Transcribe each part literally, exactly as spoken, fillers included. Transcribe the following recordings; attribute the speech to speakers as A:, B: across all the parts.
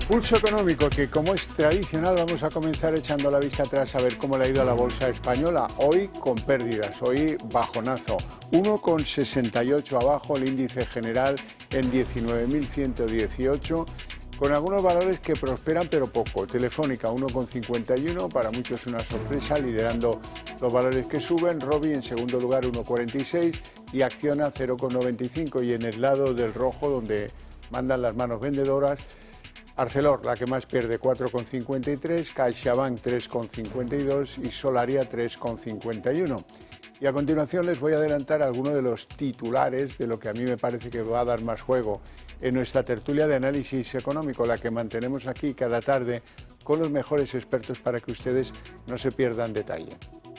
A: Pulso económico que, como es tradicional, vamos a comenzar echando la vista atrás a ver cómo le ha ido a la bolsa española. Hoy con pérdidas, hoy bajonazo. uno coma sesenta y ocho abajo, el índice general en diecinueve mil ciento dieciocho, con algunos valores que prosperan pero poco. Telefónica uno coma cincuenta y uno, para muchos una sorpresa, liderando los valores que suben. Robi en segundo lugar uno coma cuarenta y seis y Acciona cero coma noventa y cinco. Y en el lado del rojo, donde mandan las manos vendedoras, Arcelor, la que más pierde, cuatro coma cincuenta y tres, CaixaBank tres coma cincuenta y dos y Solaria tres coma cincuenta y uno. Y a continuación les voy a adelantar algunos de los titulares de lo que a mí me parece que va a dar más juego en nuestra tertulia de análisis económico, la que mantenemos aquí cada tarde con los mejores expertos para que ustedes no se pierdan detalle.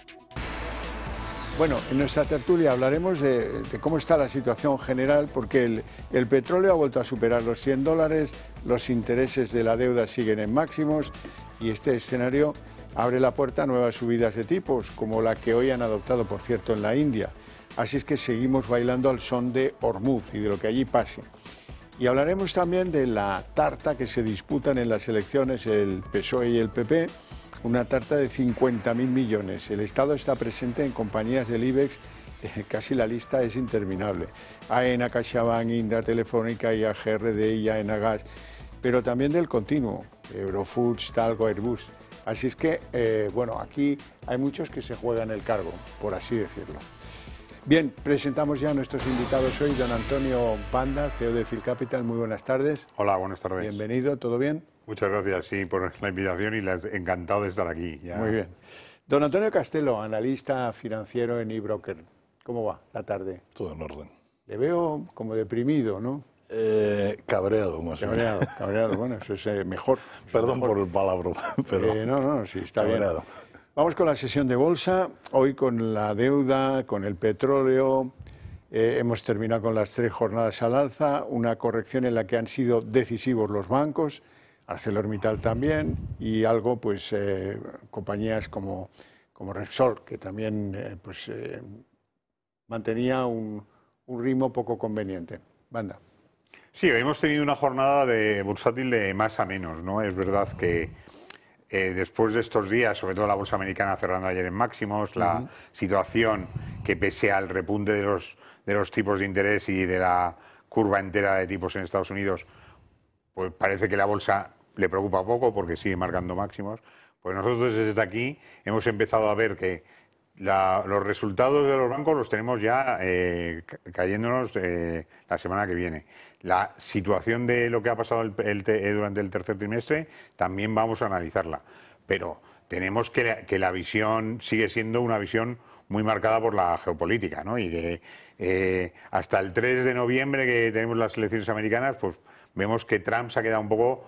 A: Bueno, en nuestra tertulia hablaremos de, de cómo está la situación general, porque el, el petróleo ha vuelto a superar los cien dólares, los intereses de la deuda siguen en máximos y este escenario abre la puerta a nuevas subidas de tipos, como la que hoy han adoptado, por cierto, en la India. Así es que seguimos bailando al son de Hormuz y de lo que allí pase. Y hablaremos también de la tarta que se disputan en las elecciones el P S O E y el P P, una tarta de cincuenta mil millones. El Estado está presente en compañías del IBEX, eh, casi la lista es interminable. AENA, CaixaBank, Indra, Telefónica, I A G, R D I, AENA Gas, pero también del continuo, Eurofoods, Talgo, Airbus. Así es que, eh, bueno, aquí hay muchos que se juegan el cargo, por así decirlo. Bien, presentamos ya a nuestros invitados hoy, don Antonio Panda, C E O de Phil Capital. Muy buenas tardes.
B: Hola, buenas tardes.
A: Bienvenido, ¿todo bien?
B: Muchas gracias, sí, por la invitación y les, encantado de estar aquí. Ya.
A: Muy bien. Don Antonio Castelo, analista financiero en eBroker. ¿Cómo va la tarde?
C: Todo en orden.
A: Le veo como deprimido, ¿no?
C: Eh, cabreado, más
A: Cabreado, cabreado. Bueno, eso es eh, mejor.
C: Perdón
A: mejor.
C: por el palabra, pero...
A: Eh, no, no, sí, está
C: cabreado.
A: bien. Vamos con la sesión de bolsa. Hoy con la deuda, con el petróleo. Eh, hemos terminado con las tres jornadas al alza. Una corrección en la que han sido decisivos los bancos. ArcelorMittal también, y algo, pues, eh, compañías como, como Repsol, que también eh, pues, eh, mantenía un, un ritmo poco conveniente. Banda.
B: Sí, hemos tenido una jornada de bursátil de más a menos, ¿no? Es verdad que eh, después de estos días, sobre todo la bolsa americana cerrando ayer en máximos, la uh-huh. situación que pese al repunte de los, de los tipos de interés y de la curva entera de tipos en Estados Unidos, pues parece que la bolsa le preocupa poco porque sigue marcando máximos. Pues nosotros desde aquí hemos empezado a ver que la, los resultados de los bancos los tenemos ya eh, cayéndonos eh, la semana que viene. La situación de lo que ha pasado el, el, durante el tercer trimestre también vamos a analizarla. Pero tenemos que la, que la visión sigue siendo una visión muy marcada por la geopolítica, ¿no? Y que eh, hasta el tres de noviembre, que tenemos las elecciones americanas, pues vemos que Trump se ha quedado un poco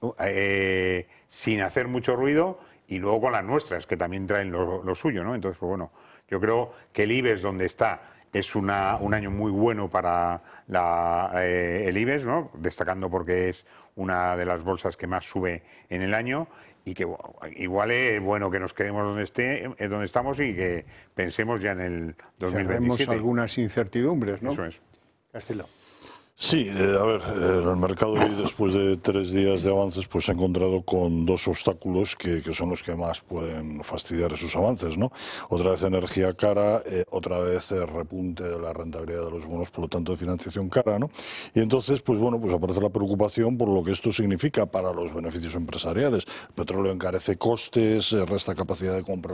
B: eh, sin hacer mucho ruido, y luego con las nuestras, que también traen lo, lo suyo, ¿no? Entonces, pues bueno, yo creo que el IBEX, donde está, es una, un año muy bueno para la, eh, el IBEX, ¿no? Destacando porque es una de las bolsas que más sube en el año, y que bueno, igual es bueno que nos quedemos donde esté, eh, donde estamos, y que pensemos ya en el dos mil veintisiete.
A: Tenemos algunas incertidumbres, ¿no?
B: Eso es.
A: Castelo.
C: Sí, eh, a ver, eh, el mercado hoy, después de tres días de avances, pues se ha encontrado con dos obstáculos que, que son los que más pueden fastidiar esos avances, ¿no? Otra vez energía cara, eh, otra vez el repunte de la rentabilidad de los bonos, por lo tanto de financiación cara, ¿no? Y entonces, pues bueno, pues aparece la preocupación por lo que esto significa para los beneficios empresariales. El petróleo encarece costes, eh, resta capacidad de compra